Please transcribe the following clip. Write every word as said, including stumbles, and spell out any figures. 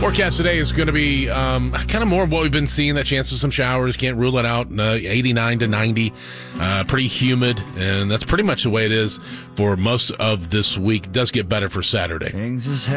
Forecast today is going to be um, kind of more of what we've been seeing, that chance of some showers. Can't rule it out. Uh, eighty-nine to ninety. Uh, pretty humid, and that's pretty much the way it is for most of this week. It does get better for Saturday.